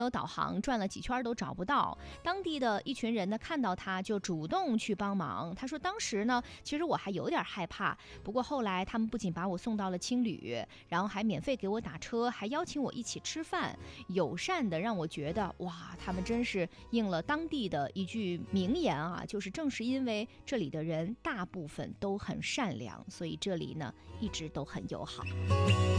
导航转了几圈都找不到，当地的一群人呢看到他就主动去帮忙。他说当时呢，其实我还有点害怕，不过后来他们不仅把我送到了青旅，然后还免费给我打车，还邀请我一起吃饭，友善的让我觉得哇，他们真是应了当地的一句名言啊，就是正是因为这里的人大部分都很善良，所以这里呢一直都很友好。